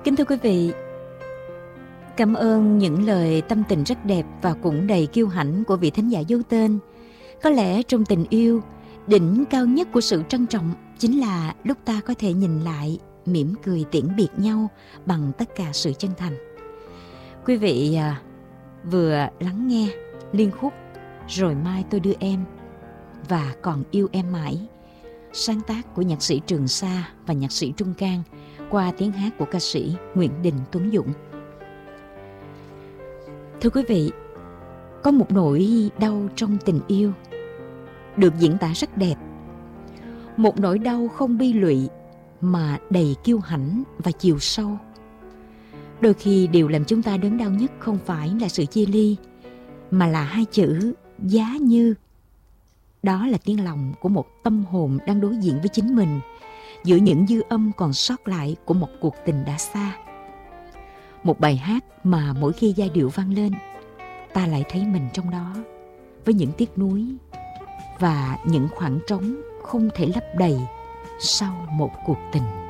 Kính thưa quý vị, cảm ơn những lời tâm tình rất đẹp và cũng đầy kiêu hãnh của vị thính giả giấu tên. Có lẽ trong tình yêu, đỉnh cao nhất của sự trân trọng chính là lúc ta có thể nhìn lại, mỉm cười tiễn biệt nhau bằng tất cả sự chân thành. Quý vị vừa lắng nghe liên khúc Rồi Mai Tôi Đưa Em và Còn Yêu Em Mãi, sáng tác của nhạc sĩ Trường Sa và nhạc sĩ Trung Cang qua tiếng hát của ca sĩ Nguyễn Đình Tuấn Dũng. Thưa quý vị, có một nỗi đau trong tình yêu được diễn tả rất đẹp. Một nỗi đau không bi lụy mà đầy kiêu hãnh và chiều sâu. Đôi khi điều làm chúng ta đớn đau nhất không phải là sự chia ly, mà là hai chữ giá như. Đó là tiếng lòng của một tâm hồn đang đối diện với chính mình giữa những dư âm còn sót lại của một cuộc tình đã xa. Một bài hát mà mỗi khi giai điệu vang lên, ta lại thấy mình trong đó, với những tiếc nuối và những khoảng trống không thể lấp đầy sau một cuộc tình.